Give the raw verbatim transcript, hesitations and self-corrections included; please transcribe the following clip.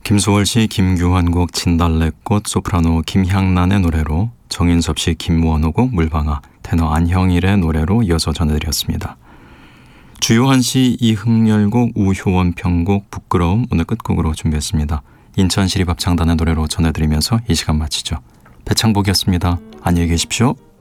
김소월 씨, 김규환 곡 진달래꽃, 소프라노 김향란의 노래로, 정인섭 씨, 김원호 곡 물방아, 테너 안형일의 노래로 이어서 전해드렸습니다. 주요한 씨, 이흥렬 곡, 우효원 편곡 부끄러움 오늘 끝곡으로 준비했습니다. 인천시립합창단의 노래로 전해드리면서 이 시간 마치죠. 배창복이었습니다. 안녕히 계십시오.